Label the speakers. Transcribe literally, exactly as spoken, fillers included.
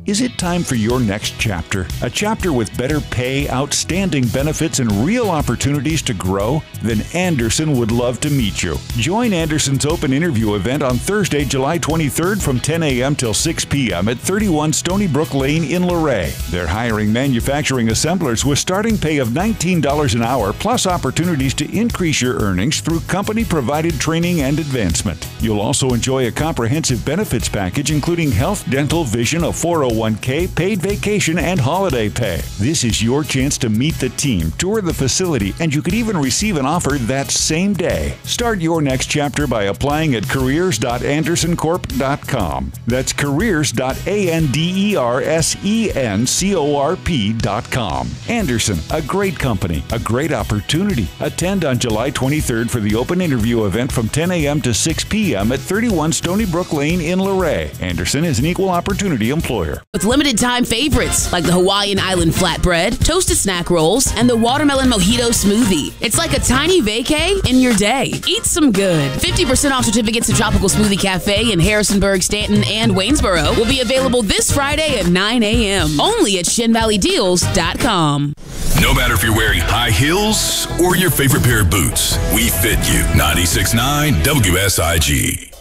Speaker 1: Is it time for your next chapter? A chapter with better pay, outstanding benefits, and real opportunities to grow? Then Anderson would love to meet you. Join Anderson's open interview event on Thursday, July twenty-third from ten a.m. till six p.m. at thirty-one Stony Brook Lane in Luray. They're hiring manufacturing assemblers with starting pay of nineteen dollars an hour, plus opportunities to increase your earnings through company-provided training and advancement. You'll also enjoy a comprehensive benefits package including health, dental, vision, a four oh one k, paid vacation, and holiday pay. This is your chance to meet the team, tour the facility, and you could even receive an offer that same day. Start your next chapter by applying at careers dot anderson corp dot com. That's careers dot andersencorp dot com. Anderson, a great company, a great opportunity. Attend on July twenty-third for the open interview event from ten a.m. to six p.m. at thirty-one Stony Brook Lane in Luray. Anderson is an equal opportunity employer.
Speaker 2: With limited time favorites like the Hawaiian Island flatbread, toasted snack rolls, and the watermelon mojito smoothie. It's like a tiny vacay in your day. Eat some good. fifty percent off certificates to Tropical Smoothie Cafe in Harrisonburg, Stanton, and Waynesboro will be available this Friday at nine a.m. only at shin valley deals dot com.
Speaker 3: No matter if you're wearing high heels or your favorite pair of boots, we fit you. ninety-six point nine W S I G.